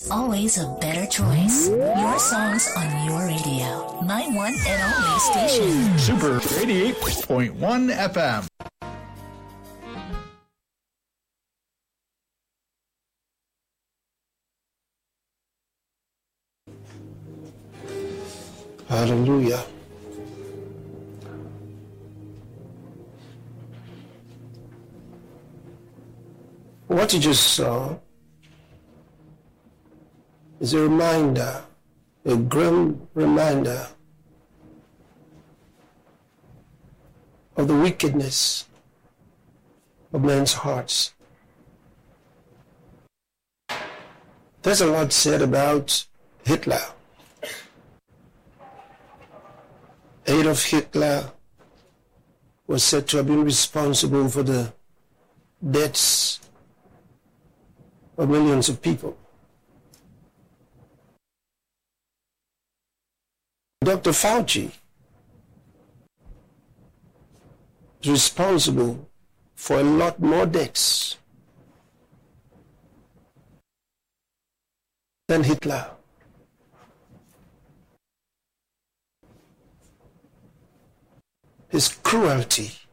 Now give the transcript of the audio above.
always a better choice. Your songs on your radio. My one and only station. Super 88.1 FM. Hallelujah. What you just saw is a reminder, a grim reminder of the wickedness of men's hearts. There's a lot said about Hitler. Adolf Hitler was said to have been responsible for the deaths of millions of people. Dr. Fauci is responsible for a lot more deaths than Hitler. His cruelty